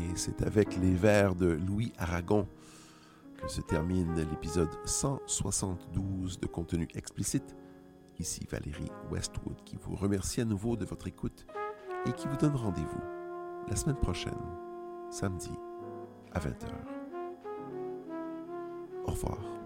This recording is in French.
Et c'est avec les vers de Louis Aragon que se termine l'épisode 172 de Contenu explicite. Ici Valérie Westwood qui vous remercie à nouveau de votre écoute et qui vous donne rendez-vous la semaine prochaine, samedi, à 20h. Au revoir.